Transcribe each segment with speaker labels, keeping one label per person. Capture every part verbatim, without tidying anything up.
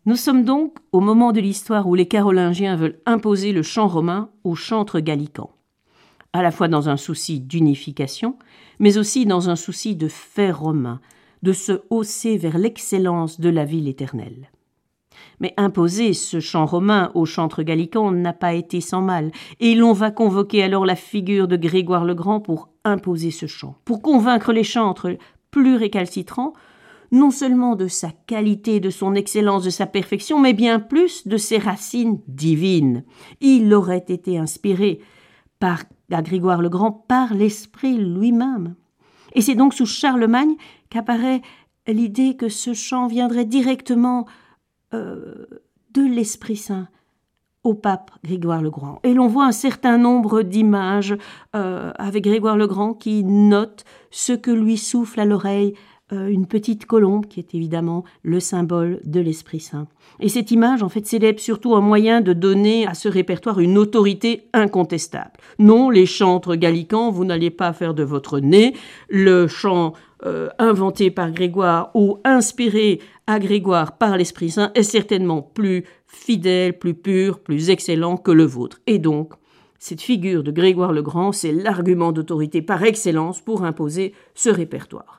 Speaker 1: Nous sommes donc au moment de l'histoire où les Carolingiens veulent imposer le chant romain au chantre gallican, à la fois dans un souci d'unification, mais aussi dans un souci de faire romain, de se hausser vers l'excellence de la ville éternelle. Mais imposer ce chant romain au chantre gallican n'a pas été sans mal, et l'on va convoquer alors la figure de Grégoire le Grand pour imposer ce chant, pour convaincre les chantres plus récalcitrants, non seulement de sa qualité, de son excellence, de sa perfection, mais bien plus de ses racines divines. Il aurait été inspiré par à Grégoire le Grand par l'esprit lui-même. Et c'est donc sous Charlemagne qu'apparaît l'idée que ce chant viendrait directement euh, de l'Esprit Saint au pape Grégoire le Grand. Et l'on voit un certain nombre d'images euh, avec Grégoire le Grand qui note ce que lui souffle à l'oreille euh, une petite colombe qui est évidemment le symbole de l'Esprit Saint. Et cette image, en fait, célèbre surtout un moyen de donner à ce répertoire une autorité incontestable. Non, les chantres gallicans, vous n'allez pas faire de votre nez. Le chant euh, inventé par Grégoire ou inspiré à Grégoire par l'Esprit Saint est certainement plus fidèle, plus pur, plus excellent que le vôtre. Et donc, cette figure de Grégoire le Grand, c'est l'argument d'autorité par excellence pour imposer ce répertoire.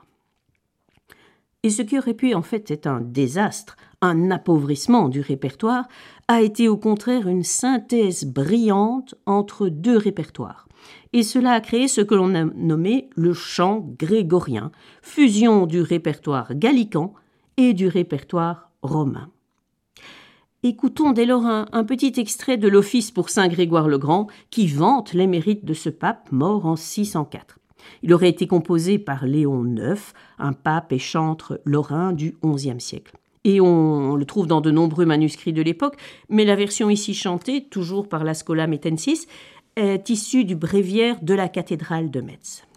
Speaker 1: Et ce qui aurait pu en fait être un désastre, un appauvrissement du répertoire, a été au contraire une synthèse brillante entre deux répertoires. Et cela a créé ce que l'on a nommé le chant grégorien, fusion du répertoire gallican et du répertoire romain. Écoutons dès lors un, un petit extrait de l'Office pour saint Grégoire le Grand qui vante les mérites de ce pape mort en six cent quatre. Il aurait été composé par Léon neuf, un pape et chantre lorrain du onzième siècle. Et on, on le trouve dans de nombreux manuscrits de l'époque, mais la version ici chantée, toujours par la Schola Mettensis, est issue du bréviaire de la cathédrale de Metz.